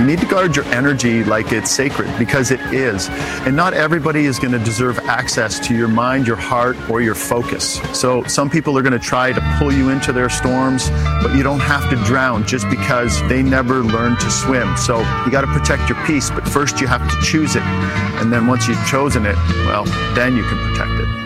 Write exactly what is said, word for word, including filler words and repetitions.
You need to guard your energy like it's sacred, because it is. And not everybody is going to deserve access to your mind, your heart, or your focus. So some people are going to try to pull you into their storms, but you don't have to drown just because they never learned to swim. So you got to protect your peace, but first you have to choose it. And then once you've chosen it, well, then you can protect it.